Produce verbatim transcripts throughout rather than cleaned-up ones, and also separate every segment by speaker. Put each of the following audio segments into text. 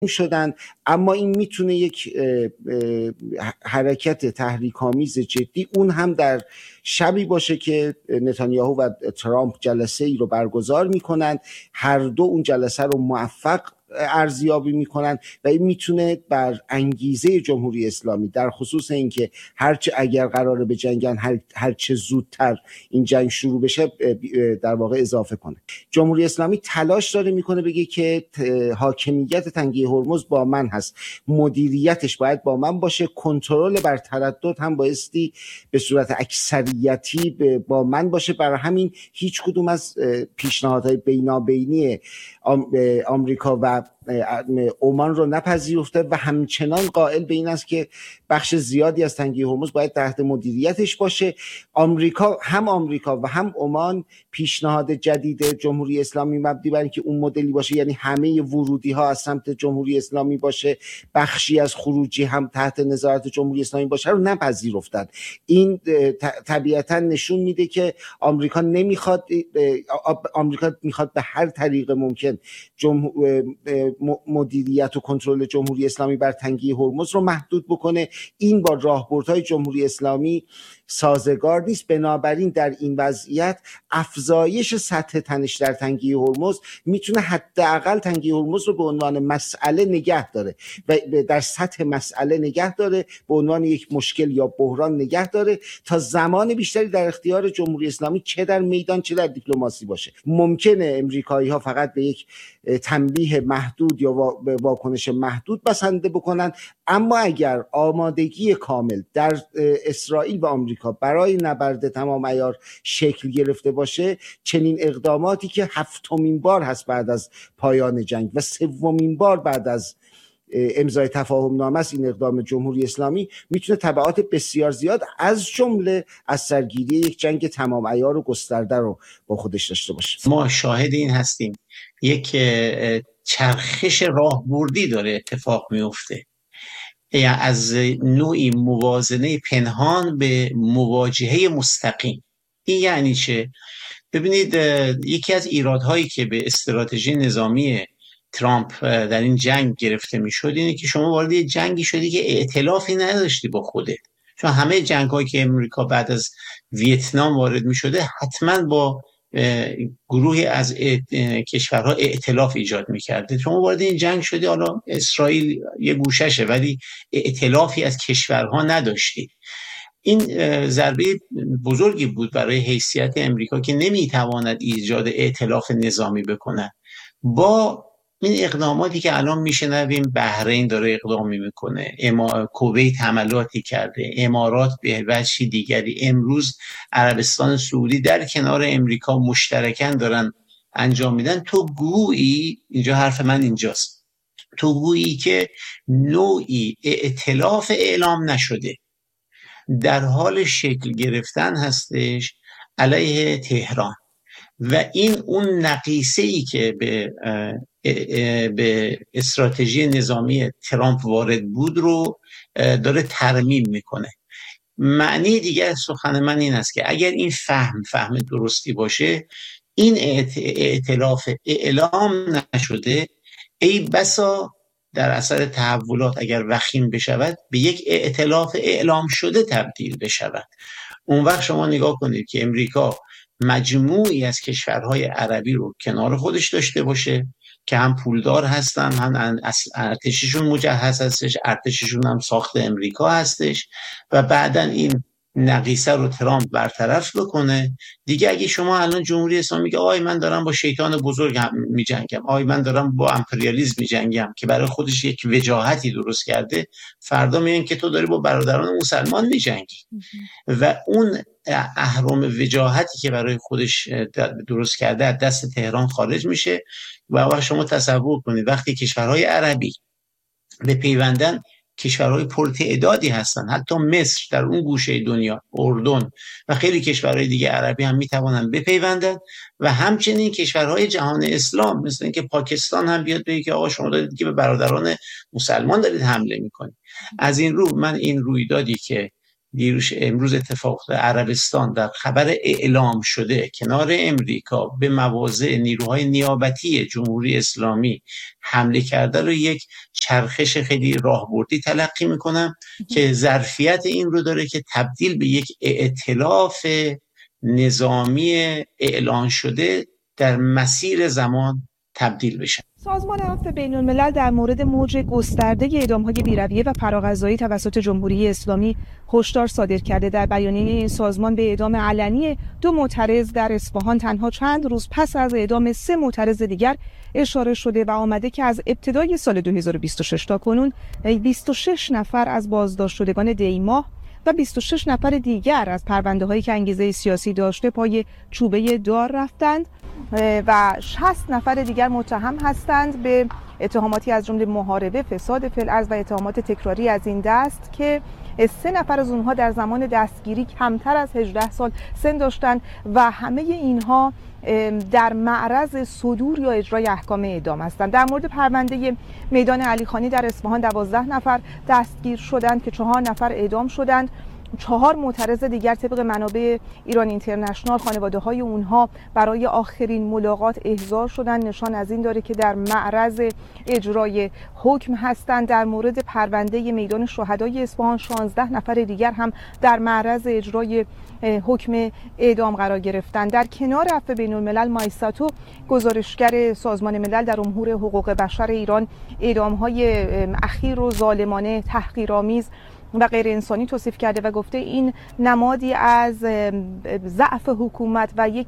Speaker 1: شدن، اما این میتونه یک اه، اه، حرکت تحریک‌آمیز جدی اون هم در شبی باشه که نتانیاهو و ترامپ جلسه ای رو برگزار میکنن، هر دو اون جلسه رو موفق ارزیابی میکنن و این میتونه بر انگیزه جمهوری اسلامی در خصوص اینکه هرچه اگر قراره به جنگن هر هرچه زودتر این جنگ شروع بشه در واقع اضافه کنه. جمهوری اسلامی تلاش داره میکنه بگه که حاکمیت تنگه هرمز با من هست، مدیریتش باید با من باشه، کنترل بر تردد هم بایستی به صورت اکثریتی با من باشه. برای همین هیچ کدوم از پیشنهادهای بینابینی آمریکا و عمان رو نپذیرفته و همچنان قائل به این است که بخش زیادی از تنگه هرمز باید تحت مدیریتش باشه. آمریکا، هم آمریکا و هم عمان پیشنهاد جدید جمهوری اسلامی مبنی بر اینکه اون مدلی باشه، یعنی همه ورودی ها از سمت جمهوری اسلامی باشه، بخشی از خروجی هم تحت نظارت جمهوری اسلامی باشه، رو نپذیرفتن. این طبیعتا نشون میده که آمریکا نمیخواد، آمریکا میخواد به هر طریق ممکن جمهور مدیریت و کنترل جمهوری اسلامی بر تنگه هرمز رو محدود بکنه. این با راهبردهای جمهوری اسلامی سازگار نیست. بنابراین در این وضعیت افزایش سطح تنش در تنگه هرمز میتونه حداقل تنگه هرمز رو به عنوان مسئله نگه داره و در سطح مسئله نگه داره، به عنوان یک مشکل یا بحران نگه داره تا زمان بیشتری در اختیار جمهوری اسلامی چه در میدان چه در دیپلماسی باشه. ممکنه امریکایی ها فقط به یک تنبیه محدود یا واکنش محدود بسنده بکنن، اما اگر آمادگی کامل در اسرائیل و آمریکا برای نبرد تمام عیار شکل گرفته باشه، چنین اقداماتی که هفتمین بار هست بعد از پایان جنگ و سومین بار بعد از امضای تفاهم نامه است این اقدام جمهوری اسلامی، میتونه تبعات بسیار زیاد از جمله از سرگیری یک جنگ تمام عیار و گسترده رو با خودش داشته باشه.
Speaker 2: ما شاهد این هستیم یک چرخش راهبردی داره اتفاق میفته، یعنی از نوعی موازنه پنهان به مواجهه مستقیم. این یعنی چه؟ ببینید، یکی از ایرادهایی که به استراتژی نظامی ترامپ در این جنگ گرفته میشد اینه که شما وارد یه جنگی شدی که ائتلافی نداشتی با خودت. چون همه جنگ‌هایی که امریکا بعد از ویتنام وارد میشده حتما با گروهی از کشورها ائتلاف ایجاد میکرده. شما وارد این جنگ شدی، حالا اسرائیل یه گوششه، ولی ائتلافی از کشورها نداشتی. این ضربه بزرگی بود برای حیثیت امریکا که نمیتواند ایجاد ائتلاف نظامی بکنه. با این اقداماتی که الان میشنویم، بحرین داره اقدامی میکنه، اما کویت حملاتی کرده، امارات به وجهی دیگری، امروز عربستان سعودی در کنار امریکا مشترکاً دارن انجام میدن. تو گویی، اینجا حرف من اینجاست، تو گویی که نوعی ائتلاف اعلام نشده در حال شکل گرفتن هستش علیه تهران و این اون نقیصه‌ای که به به استراتژی نظامی ترامپ وارد بود رو داره ترمیم میکنه. معنی دیگه سخن من این است که اگر این فهم فهم درستی باشه، این ائتلاف اعلام نشده ای بسا در اثر تحولات اگر وخیم بشود به یک ائتلاف اعلام شده تبدیل بشود. اون وقت شما نگاه کنید که امریکا مجموعی از کشورهای عربی رو کنار خودش داشته باشه که هم پولدار هستن، هم ارتششون مجهز هستش، ارتششون هم ساخت امریکا هستش و بعدن این نقیصه رو ترامپ برطرف بکنه. دیگه اگه شما الان جمهوری اسلامی میگه آی من دارم با شیطان بزرگ می جنگم، آی من دارم با امپریالیسم می جنگم که برای خودش یک وجاهتی درست کرده، فردا میگن که تو داری با برادران مسلمان می جنگی و اون اهرم وجاهتی که برای خودش درست کرده از دست تهران خارج میشه. و وقت شما تصور کنید وقتی کشورهای عربی به پیوندن کشورهای پرتعدادی هستن، حتی مصر در اون گوشه دنیا، اردن و خیلی کشورهای دیگه عربی هم میتوانن بپیوندن و همچنین کشورهای جهان اسلام مثل اینکه پاکستان هم بیاد بگه که آقا شما دارید که به برادران مسلمان دارید حمله میکنید. از این رو من این رویدادی که دیروز امروز اتفاق عربستان در خبر اعلام شده کنار امریکا به مواضع نیروهای نیابتی جمهوری اسلامی حمله کرده رو یک چرخش خیلی راهبردی تلقی میکنم که ظرفیت این رو داره که تبدیل به یک ائتلاف نظامی اعلان شده در مسیر زمان تبدیل بشه.
Speaker 3: سازمان عفو بین‌الملل در مورد موج گسترده اعدام‌های بی‌رویه و فراغذایی توسط جمهوری اسلامی هشدار صادر کرده. در بیانیه این سازمان به اعدام علنی دو معترض در اصفهان تنها چند روز پس از اعدام سه معترض دیگر اشاره شده و آمده که از ابتدای سال دو هزار و بیست و شش تا کنون بیست و شش نفر از بازداشت شدگان دی ماه و بیست و شش نفر دیگر از پرونده‌هایی که انگیزه سیاسی داشته پای چوبه دار رفتند و شصت نفر دیگر متهم هستند به اتهاماتی از جمله محاربه، فساد فی الارض و اتهامات تکراری از این دست که سه نفر از اونها در زمان دستگیری کمتر از هجده سال سن داشتند و همه اینها در معرض صدور یا اجرای احکام اعدام هستند. در مورد پرونده میدان علیخانی در اصفهان دوازده نفر دستگیر شدند که چهار نفر اعدام شدند. چهار معترض دیگر طبق منابع ایران اینترنشنال خانواده های اونها برای آخرین ملاقات احضار شدن، نشان از این داره که در معرض اجرای حکم هستند. در مورد پرونده میدان شهدای اصفهان شانزده نفر دیگر هم در معرض اجرای حکم اعدام قرار گرفتند. در کنار عفو بین‌الملل مایساتو گزارشگر سازمان ملل در امور حقوق بشر ایران اعدام‌های اخیر و ظالمانه، تحقیرآمیز و غیر انسانی توصیف کرده و گفته این نمادی از ضعف حکومت و یک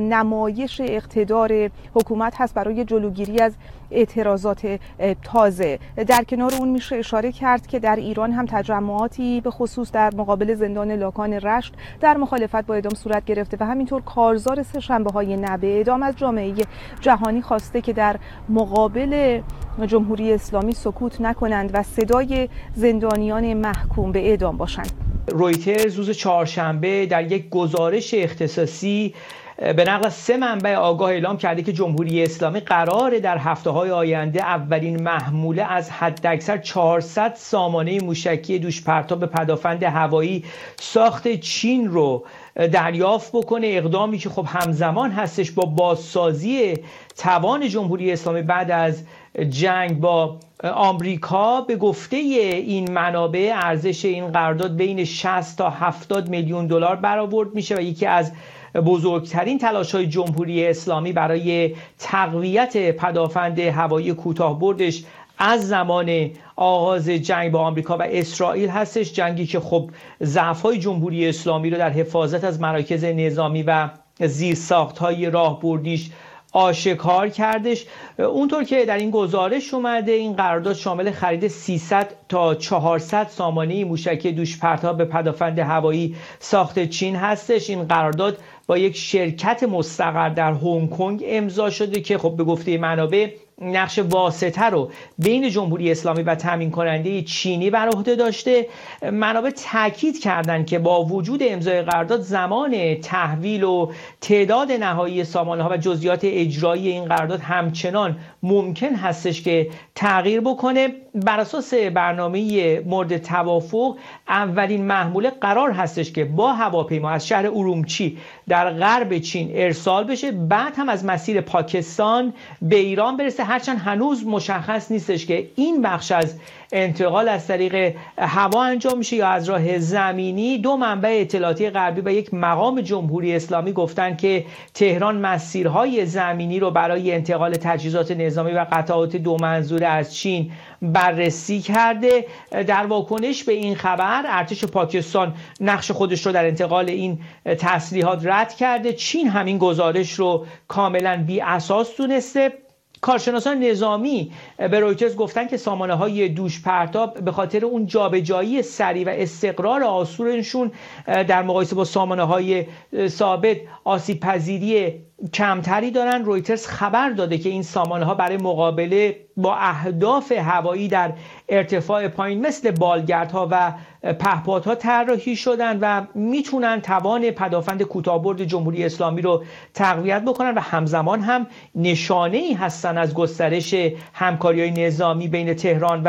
Speaker 3: نمایش اقتدار حکومت هست برای جلوگیری از اعتراضات تازه. در کنار اون میشه اشاره کرد که در ایران هم تجمعاتی به خصوص در مقابل زندان لاکان رشت در مخالفت با اعدام صورت گرفته و همینطور کارزار سه‌شنبه‌های نه به اعدام از جامعه جهانی خواسته که در مقابل جمهوری اسلامی سکوت نکنند و صدای زندانیان محکوم به اعدام باشند.
Speaker 4: رویترز روز چهارشنبه در یک گزارش اختصاصی به نقل سه منبع آگاه اعلام کرده که جمهوری اسلامی قراره در هفته‌های آینده اولین محموله از حداکثر چهارصد سامانه موشکی دوشپرتاب پدافند هوایی ساخت چین رو دریافت بکنه، اقدامی که خب همزمان هستش با بازسازی توان جمهوری اسلامی بعد از جنگ با آمریکا. به گفته این منابع ارزش این قرارداد بین شصت تا هفتاد میلیون دلار برآورد میشه و یکی از بزرگترین تلاش‌های جمهوری اسلامی برای تقویت پدافند هوایی کوتاه‌بردش از زمان آغاز جنگ با آمریکا و اسرائیل هستش، جنگی که خب ضعف‌های جمهوری اسلامی رو در حفاظت از مراکز نظامی و زیرساخت‌های راهبردیش آشکار کردش. اونطور که در این گزارش اومده این قرارداد شامل خرید سیصد تا چهارصد سامانه موشکی دوشپرتاب به پدافند هوایی ساخت چین هستش. این قرارداد با یک شرکت مستقر در هنگ کنگ امضا شده که خب به گفته منابع نقش واسطه رو بین جمهوری اسلامی و تامین کننده چینی بر عهده داشته. منابع تاکید کردند که با وجود امضای قرارداد زمان تحویل و تعداد نهایی سامانه‌ها و جزئیات اجرایی این قرارداد همچنان ممکن هستش که تغییر بکنه. بر اساس برنامه مورد توافق اولین محموله قرار هستش که با هواپیما از شهر ارومچی در غرب چین ارسال بشه، بعد هم از مسیر پاکستان به ایران برسه، هرچند هنوز مشخص نیستش که این بخش از انتقال از طریق هوا انجام میشه یا از راه زمینی. دو منبع اطلاعاتی غربی و یک مقام جمهوری اسلامی گفتن که تهران مسیرهای زمینی رو برای انتقال تجهیزات نظامی و قطعات دو منظوره از چین بررسی کرده. در واکنش به این خبر ارتش پاکستان نقش خودش رو در انتقال این تسلیحات رد کرده. چین همین گزارش رو کاملا بی اساس دونسته. کارشناسان نظامی به رویترز گفتن که سامانه‌های دوشپرتاب به خاطر اون جابجایی سریع و استقرار آسورشون در مقایسه با سامانه‌های ثابت آسیب پذیری کمتری دارن. رویترز خبر داده که این سامانه‌ها برای مقابله با اهداف هوایی در ارتفاع پایین مثل بالگردها و پهپادها طراحی شدن و میتونن توان پدافند کوتاه‌برد جمهوری اسلامی رو تقویت بکنن و همزمان هم نشانه‌ای هستن از گسترش همکاری‌های نظامی بین تهران و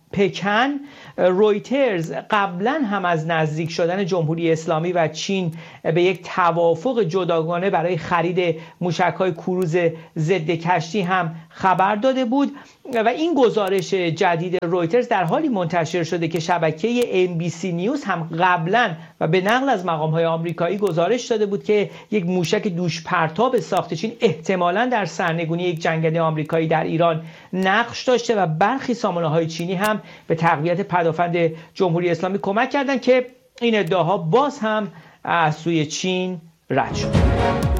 Speaker 4: پکن، رویترز قبلا هم از نزدیک شدن جمهوری اسلامی و چین به یک توافق جداگانه برای خرید موشک‌های کروز ضد کشتی هم خبر داده بود و این گزارش جدید رویترز در حالی منتشر شده که شبکه ام بی سی نیوز هم قبلا و به نقل از مقام‌های آمریکایی گزارش داده بود که یک موشک دوش پرتاب ساخت چین احتمالاً در سرنگونی یک جنگنده آمریکایی در ایران نقش داشته و برخی سامانه‌های چینی هم به تقویت پدافند جمهوری اسلامی کمک کردند که این ادعاها باز هم از سوی چین رد شد.